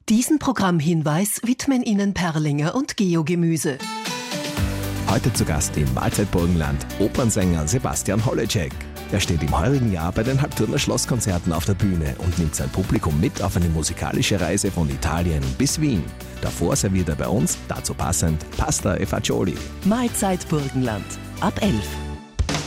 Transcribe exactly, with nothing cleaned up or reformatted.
Diesen Programmhinweis widmen Ihnen Perlinger und Geogemüse. Heute zu Gast im Mahlzeit Burgenland Opernsänger Sebastian Holleczek. Er steht im heurigen Jahr bei den Halbturner Schlosskonzerten auf der Bühne und nimmt sein Publikum mit auf eine musikalische Reise von Italien bis Wien. Davor serviert er bei uns, dazu passend, Pasta e Fagioli. Mahlzeit Burgenland ab elf.